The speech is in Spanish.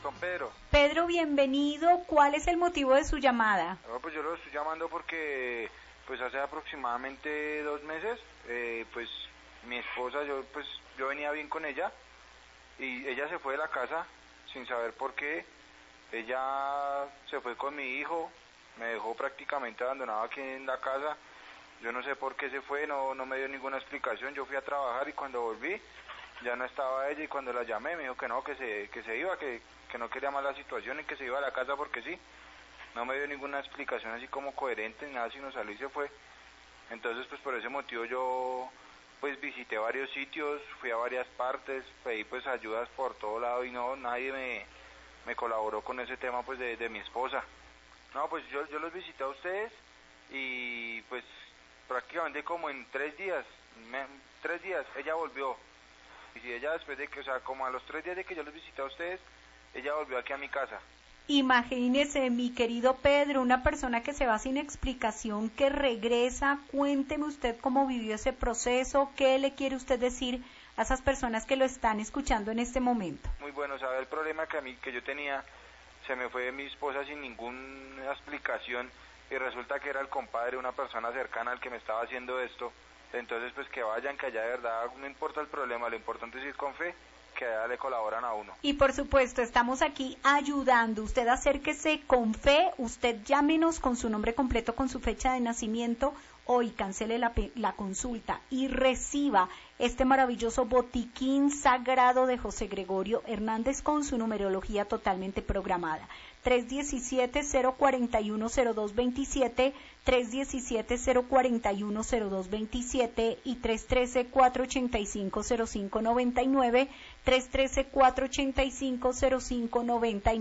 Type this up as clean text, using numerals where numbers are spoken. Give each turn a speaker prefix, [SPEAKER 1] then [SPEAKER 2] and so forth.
[SPEAKER 1] con Pedro.
[SPEAKER 2] Pedro, bienvenido. ¿Cuál es el motivo de su llamada?
[SPEAKER 1] No, pues yo lo estoy llamando porque pues hace aproximadamente 2 meses, pues mi esposa, yo venía bien con ella y ella se fue de la casa sin saber por qué. Ella se fue con mi hijo, me dejó prácticamente abandonado aquí en la casa. Yo no sé por qué se fue, no me dio ninguna explicación. Yo fui a trabajar y cuando volví ya no estaba ella, y cuando la llamé me dijo que no, que se iba, que no quería más la situación y que se iba a la casa porque sí. No me dio ninguna explicación así como coherente ni nada, sino salió y se fue. Entonces pues por ese motivo yo pues visité varios sitios, fui a varias partes, pedí pues ayudas por todo lado y no, nadie me colaboró con ese tema pues de mi esposa. No, pues yo los visité a ustedes y pues prácticamente como en 3 días, 3 días ella volvió. Y si ella después de que, o sea, como a los 3 días de que yo los visité a ustedes, ella volvió aquí a mi casa.
[SPEAKER 2] Imagínese, mi querido Pedro, una persona que se va sin explicación, que regresa. Cuénteme usted cómo vivió ese proceso, qué le quiere usted decir a esas personas que lo están escuchando en este momento.
[SPEAKER 1] Muy bueno, sabe, el problema que yo tenía, se me fue mi esposa sin ninguna explicación y resulta que era el compadre, una persona cercana al que me estaba haciendo esto. Entonces pues que vayan, que allá de verdad no importa el problema, lo importante es ir con fe, que allá le colaboran a uno.
[SPEAKER 2] Y por supuesto, estamos aquí ayudando. Usted acérquese con fe, usted llámenos con su nombre completo, con su fecha de nacimiento, hoy cancele la consulta y reciba este maravilloso botiquín sagrado de José Gregorio Hernández con su numerología totalmente programada. 317-041-0227, 317-041-0227 y 313-485-0599, 313-485-0599.